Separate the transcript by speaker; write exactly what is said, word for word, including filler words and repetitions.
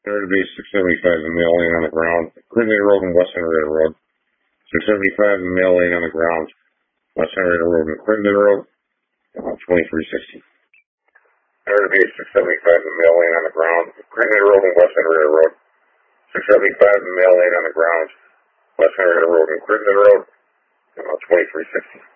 Speaker 1: Area base six seventy-five, the male laying on the ground. Crittenden Road and West Henrietta Road. six seventy-five, the male laying on the ground. West Henrietta Road and Crittenden Road. Uh, twenty-three sixty. Area base six seventy-five, the male laying on the ground. Crittenden Road and West Henrietta Road. six seventy-five, the male laying on the ground. West Henrietta Road and Crittenden Road. Uh, twenty-three sixty.